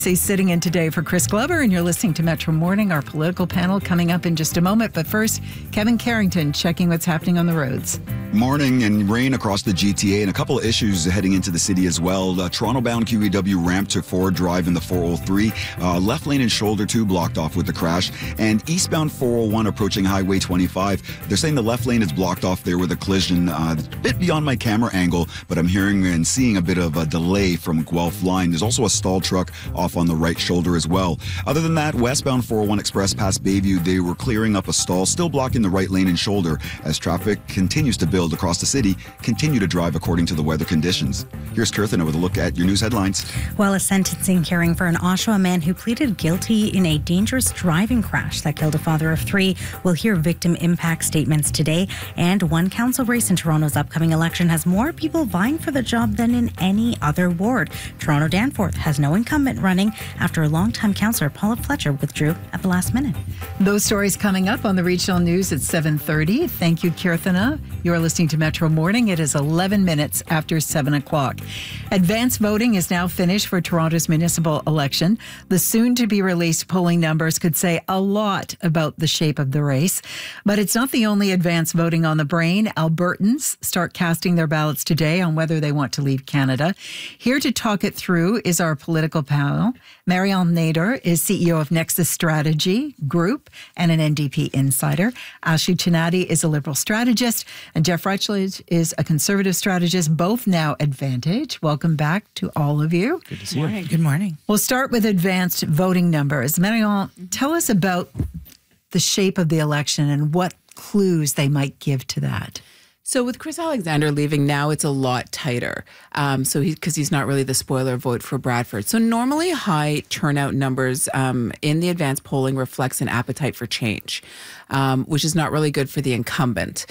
He's sitting in today for Chris Glover, and you're listening to Metro Morning, our political panel coming up in just a moment. But first, Kevin Carrington checking what's happening on the roads. Morning and rain across the GTA and a couple of issues heading into the city as well. Toronto-bound QEW ramp to Ford Drive in the 403. Left lane and shoulder 2 blocked off with the crash. And eastbound 401 approaching Highway 25. They're saying the left lane is blocked off there with a collision. A bit beyond my camera angle, but I'm hearing and seeing a bit of a delay from Guelph line. There's also a stalled truck off on the right shoulder as well. Other than that, westbound 401 Express past Bayview, they were clearing up a stall, still blocking the right lane and shoulder as traffic continues to build across the city. Continue to drive according to the weather conditions. Here's Kirthana with a look at your news headlines. Well, a sentencing hearing for an Oshawa man who pleaded guilty in a dangerous driving crash that killed a father of 3 will hear victim impact statements today. And one council race in Toronto's upcoming election has more people vying for the job than in any other ward. Toronto Danforth has no incumbent running after a longtime councillor, Paula Fletcher, withdrew at the last minute. Those stories coming up on the regional news at 7:30. Thank you, Kirthana. You're listening to Metro Morning. It is 11 minutes after 7 o'clock. Advanced voting is now finished for Toronto's municipal election. The soon-to-be-released polling numbers could say a lot about the shape of the race. But it's not the only advanced voting on the brain. Albertans start casting their ballots today on whether they want to leave Canada. Here to talk it through is our political panel. Marianne Nader is CEO of Nexus Strategy Group and an NDP insider. Ashley Chinati is a Liberal strategist, and Jeff Rutledge is a Conservative strategist, both now Advantage. Welcome back to all of you. Good to see you. Good morning. We'll start with advanced voting numbers. Marianne, tell us about the shape of the election and what clues they might give to that. So with Chris Alexander leaving now, it's a lot tighter. Because he's not really the spoiler vote for Bradford. So normally high turnout numbers in the advanced polling reflects an appetite for change, which is not really good for the incumbent.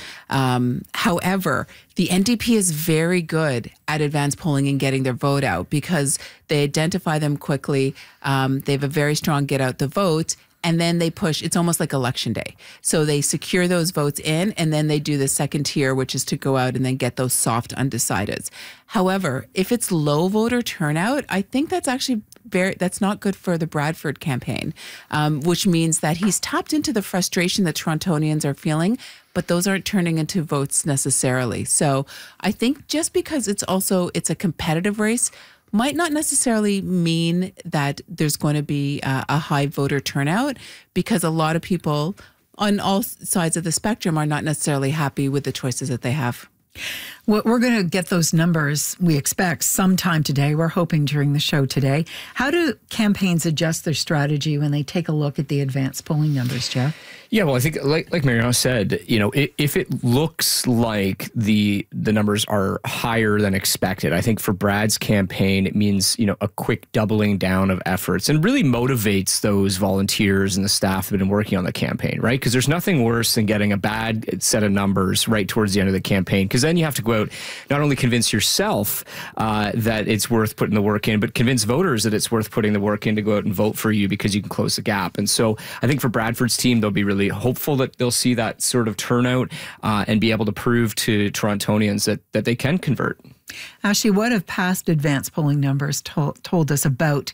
However, the NDP is very good at advanced polling and getting their vote out because they identify them quickly. They have a very strong get out the vote. And then they push, it's almost like election day. So they secure those votes in, and then they do the second tier, which is to go out and then get those soft undecideds. However, if it's low voter turnout, I think that's actually that's not good for the Bradford campaign, which means that he's tapped into the frustration that Torontonians are feeling, but those aren't turning into votes necessarily. So I think just because it's a competitive race, might not necessarily mean that there's going to be a high voter turnout because a lot of people on all sides of the spectrum are not necessarily happy with the choices that they have. Well, we're going to get those numbers, we expect, sometime today. We're hoping during the show today. How do campaigns adjust their strategy when they take a look at the advanced polling numbers, Jeff? Yeah, well, I think like Marianne said, if it looks like the numbers are higher than expected, I think for Brad's campaign, it means, a quick doubling down of efforts and really motivates those volunteers and the staff that have been working on the campaign, right? Because there's nothing worse than getting a bad set of numbers right towards the end of the campaign, because then you have to go out, not only convince yourself that it's worth putting the work in, but convince voters that it's worth putting the work in to go out and vote for you because you can close the gap. And so I think for Bradford's team, they'll be really hopeful that they'll see that sort of turnout and be able to prove to Torontonians that they can convert. Ashley, what have past advanced polling numbers told us about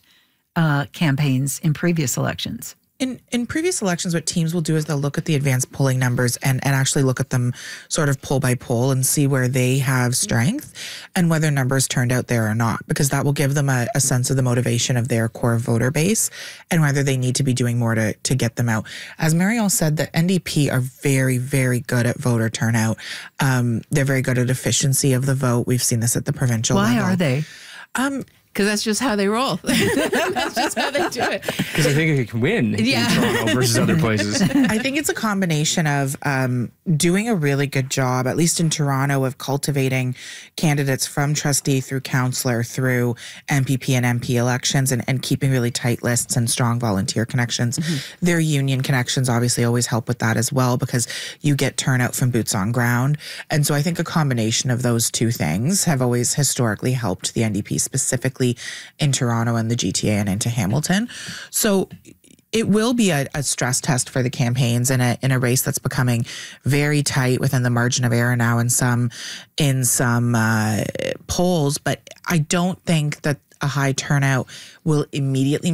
campaigns in previous elections? In previous elections, what teams will do is they'll look at the advanced polling numbers and actually look at them sort of poll by poll and see where they have strength and whether numbers turned out there or not, because that will give them a sense of the motivation of their core voter base and whether they need to be doing more to get them out. As Marielle said, the NDP are very, very good at voter turnout. They're very good at efficiency of the vote. We've seen this at the provincial level. Why are they? Because that's just how they roll. That's just how they do it. Because I think it can win in Toronto versus other places. I think it's a combination of doing a really good job, at least in Toronto, of cultivating candidates from trustee through councillor through MPP and MP elections and keeping really tight lists and strong volunteer connections. Mm-hmm. Their union connections obviously always help with that as well because you get turnout from boots on ground. And so I think a combination of those two things have always historically helped the NDP specifically in Toronto and the GTA and into Hamilton. So it will be a stress test for the campaigns in a race that's becoming very tight within the margin of error now in some polls. But I don't think that a high turnout will immediately